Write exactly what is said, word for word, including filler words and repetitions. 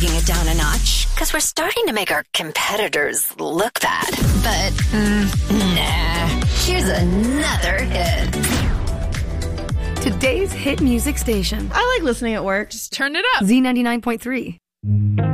taking it down a notch because we're starting to make our competitors look bad. But, mm, nah. Here's another hit. Today's hit music station. I like listening at work. Just turn it up. Z ninety-nine point three.